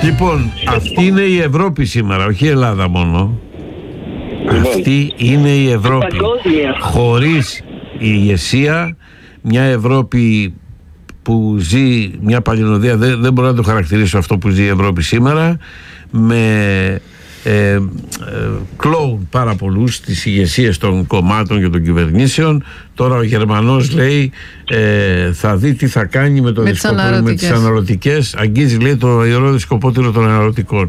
Λοιπόν, αυτή είναι η Ευρώπη σήμερα, όχι η Ελλάδα μόνο. Αυτή είναι η Ευρώπη. Χωρίς η ηγεσία, μια Ευρώπη που ζει, μια παλινοδία, δεν μπορώ να το χαρακτηρίσω αυτό που ζει η Ευρώπη σήμερα, με κλόουν πάρα πολλούς τις ηγεσίες των κομμάτων και των κυβερνήσεων. Τώρα ο Γερμανός λέει θα δει τι θα κάνει με τις αναρωτικές. Αγγίζει, λέει, το ιερό δισκοπότηρο των αναρωτικών.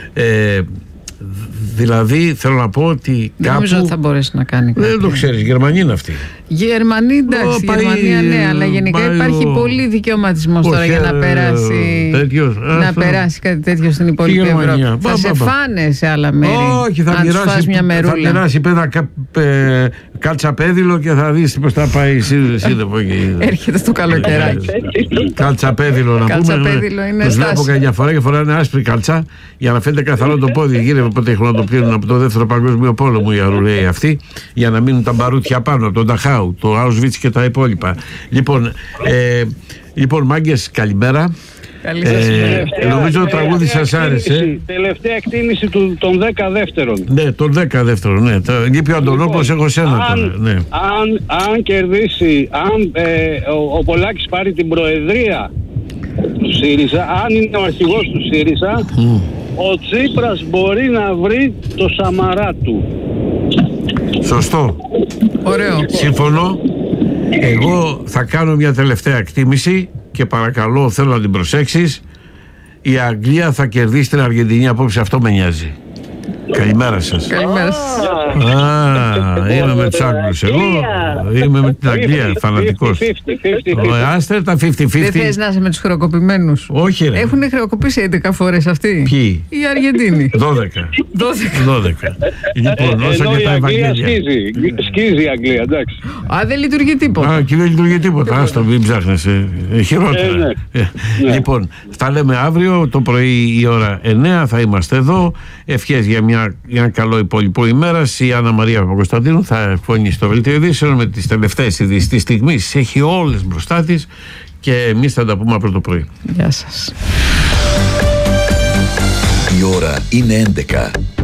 Δηλαδή θέλω να πω ότι δεν νομίζω ότι θα μπορέσει να κάνει κάτι. Δεν το ξέρεις, Γερμανοί είναι αυτοί. Γερμανοί, εντάξει, Γερμανία ναι, αλλά γενικά υπάρχει πολύ δικαιωματισμός τώρα για να περάσει να περάσει κάτι τέτοιο στην υπόλοιπη Ευρώπη. Θα σε φάνε σε άλλα μέρη. Όχι, θα μοιράσει πέρα κάλτσα πέδιλο και θα δεις πως θα πάει σύνδεπο. Έρχεται στο καλοκαιράκι. Κάλτσα πέδιλο να πούμε. Τους βλέπω καμιά φορά και φοράνε άσπρη καλτσά για να φαίνεται καθαρό το πόδι. Γύρευε πότε έχουν να το πλύνουν από το δεύτερο παγκόσμιο πόλεμο οι αρουραίοι αυτοί, για να μείνουν τα μπαρούτια πάνω από τον Νταχάου, το Auschwitz και τα υπόλοιπα. Λοιπόν, μάγκες, καλημέρα. Καλή σας ημέρα. Νομίζω το τραγούδι σας άρεσε. Τελευταία εκτίμηση των 10 δεύτερων. Ναι, των 10 δεύτερων. Ναι. Λείπει ο Αντωνόπουλος, έχω σένα τώρα. Ναι. Αν κερδίσει, αν ο Πολάκης πάρει την προεδρία του ΣΥΡΙΖΑ, αν είναι ο αρχηγός του ΣΥΡΙΖΑ, ο Τσίπρας μπορεί να βρει το Σαμαρά του. Σωστό. Ωραίο. Συμφωνώ. Εγώ θα κάνω μια τελευταία εκτίμηση και παρακαλώ, θέλω να την προσέξεις. Η Αγγλία θα κερδίσει την Αργεντινή απόψε, αυτό με νοιάζει. Καλημέρα σας. Καλημέρα σας. Είμαι με τους Άγγλους εγώ. Είμαι με την Αγγλία, φανατικός. Άστε τα 50-50. Δεν θες να είσαι με τους χρεοκοπημένους? Όχι ρε. Έχουν χρεοκοπήσει 11 φορές αυτοί. Ποιοι? Η Αργεντίνη. 12. Λοιπόν, όσο και τα Ευαγγέλια. Σκίζει η Αγγλία, εντάξει. Δεν λειτουργεί τίποτα. Και δεν λειτουργεί τίποτα. Άστο, μην ψάχνεσαι. Χειρότερα. Λοιπόν, θα λέμε αύριο το πρωί η ώρα 9 θα είμαστε εδώ. Ευχές για ένα καλό υπόλοιπο ημέρας. Η Άννα Μαρία Παπακοσταντίνου θα εκφωνήσει το δελτίο ειδήσεων με τις τελευταίες ειδήσεις της στιγμής. Έχει όλες μπροστά της και εμείς θα τα πούμε αύριο το πρωί. Γεια σας. Η ώρα είναι 11.